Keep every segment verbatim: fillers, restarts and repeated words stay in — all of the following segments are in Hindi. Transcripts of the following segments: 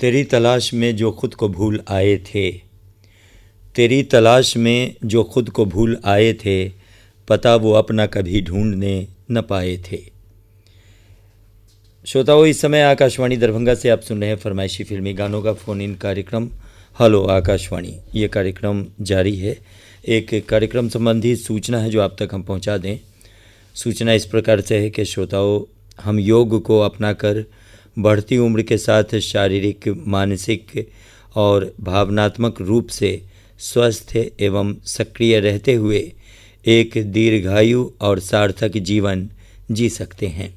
तेरी तलाश में जो खुद को भूल आए थे, तेरी तलाश में जो खुद को भूल आए थे, पता वो अपना कभी ढूंढने न पाए थे। श्रोताओं, इस समय आकाशवाणी दरभंगा से आप सुन रहे हैं फरमाइशी फिल्मी गानों का फ़ोन इन कार्यक्रम हेलो आकाशवाणी। ये कार्यक्रम जारी है। एक कार्यक्रम संबंधी सूचना है जो आप तक हम पहुंचा दें। सूचना इस प्रकार से है कि श्रोताओं, हम योग को अपनाकर बढ़ती उम्र के साथ शारीरिक, मानसिक और भावनात्मक रूप से स्वस्थ एवं सक्रिय रहते हुए एक दीर्घायु और सार्थक जीवन जी सकते हैं।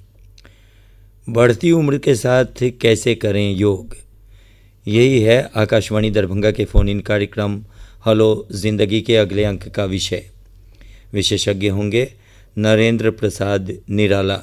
बढ़ती उम्र के साथ कैसे करें योग, यही है आकाशवाणी दरभंगा के फ़ोन इन कार्यक्रम हेलो जिंदगी के अगले अंक का विषय। विशेषज्ञ होंगे नरेंद्र प्रसाद निराला।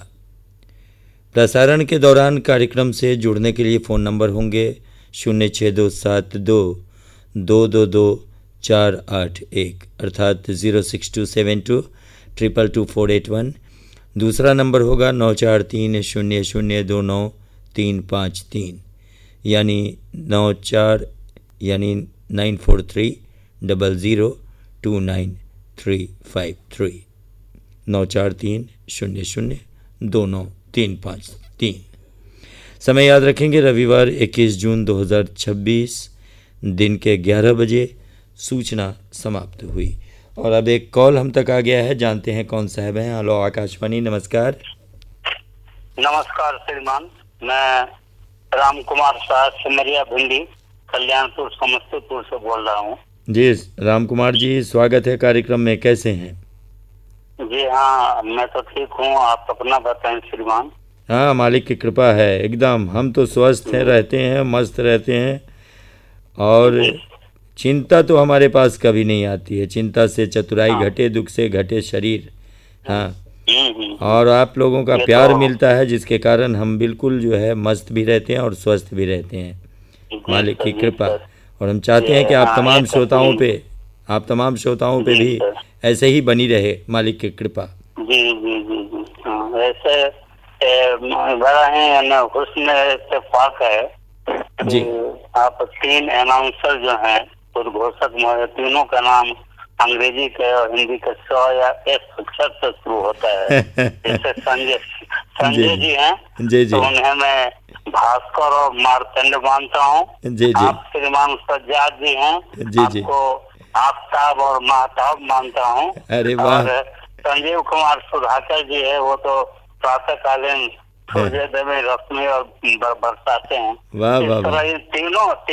प्रसारण के दौरान कार्यक्रम से जुड़ने के लिए फ़ोन नंबर होंगे शून्य छः दो सात दो दो दो दो चार आठ एक अर्थात zero six to seven to triple two four eight one. दूसरा नंबर होगा नौ चार तीन शून्य शून्य दो नौ तीन पाँच तीन यानी नौ चार यानी nine four three double zero two nine three five three नौ चार तीन शून्य शून्य दो नौ तीन पाँच तीन। समय याद रखेंगे, रविवार इक्कीस जून दो हज़ार छब्बीस दिन के ग्यारह बजे सूचना समाप्त हुई। और अब एक कॉल हम तक आ गया है, जानते हैं कौन साहब हैं। हेलो आकाशवाणी, नमस्कार। नमस्कार श्रीमान, मैं राम कुमार शाह सिमरिया भिंडी कल्याणपुर समस्तीपुर से बोल रहा हूँ। जी राम कुमार जी, स्वागत है कार्यक्रम में। कैसे हैं? जी हाँ, मैं तो ठीक हूँ, आप अपना बताएं श्रीमान। हाँ, मालिक की कृपा है एकदम। हम तो स्वस्थ हैं, रहते हैं, मस्त रहते हैं और चिंता तो हमारे पास कभी नहीं आती है। चिंता से चतुराई हाँ। घटे, दुख से घटे शरीर। हाँ, हम्म, और आप लोगों का ये प्यार तो- मिलता है जिसके कारण हम बिल्कुल जो है मस्त भी रहते हैं और स्वस्थ भी रहते हैं, जी मालिक सर, की जी कृपा। सर। और हम चाहते हैं कि आप हाँ, तमाम ये तो श्रोताओं सही। पे आप तमाम श्रोताओं पे जी भी सर। ऐसे ही बनी रहे, मालिक की कृपा। जी जी जी जी हाँ, ऐसे ए, बड़ा है ना, हुस्न इत्तेफाक है जी। कि आप तीन अनाउंसर जो हैं उद्घोषक, तीनों का नाम अंग्रेजी के और हिंदी के स या एस अक्षर से शुरू होता है। जैसे संजय संजय जी हैं, जी जी तो उन्हें मैं भास्कर और मार्तंड मानता हूँ। जी जी आप श्रीमान सज्जाद जी हैं, जी जी। आपको आफ्ताब और महताब मानता हूँ। अरे वाह। और संजीव कुमार सुधाकर जी है, वो तो प्रातःकालीन सूर्योदय में रश्मि और बरसाते हैं। वाह इस वाह तरह वाह। ये तीनों